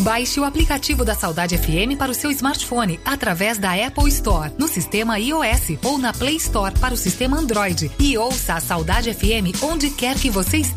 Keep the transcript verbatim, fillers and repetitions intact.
Baixe o aplicativo da Saudade F M para o seu smartphone através da Apple Store, no sistema iOS ou na Play Store para o sistema Android e ouça a Saudade F M onde quer que você esteja.